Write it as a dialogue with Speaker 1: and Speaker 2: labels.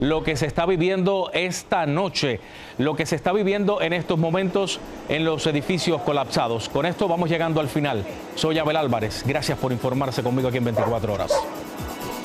Speaker 1: lo que se está viviendo esta noche, lo que se está viviendo en estos momentos en los edificios colapsados. Con esto vamos llegando al final. Soy Abel Álvarez. Gracias por informarse conmigo aquí en 24 horas.